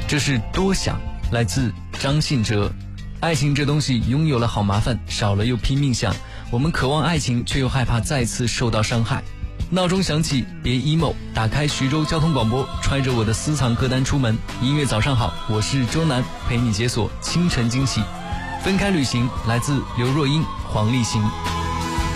这是多想，来自张信哲。爱情这东西拥有了好麻烦，少了又拼命想。我们渴望爱情，却又害怕再次受到伤害。闹钟响起，别 emo， 打开徐州交通广播，揣着我的私藏歌单出门。音乐早上好，我是周南，陪你解锁清晨惊喜。分开旅行，来自刘若英、黄立行。